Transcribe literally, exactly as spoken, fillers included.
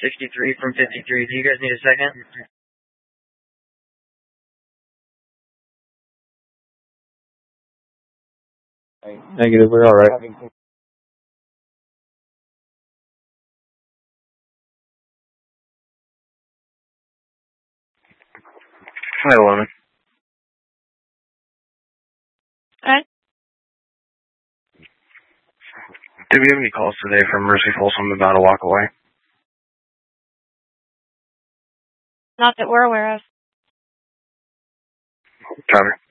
sixty-three from fifty-three. Do you guys need a second? Negative, we're all right. Hi, Lemon. Alright. Did we have any calls today from Mercy Folsom about a walk away? Not that we're aware of. Copy.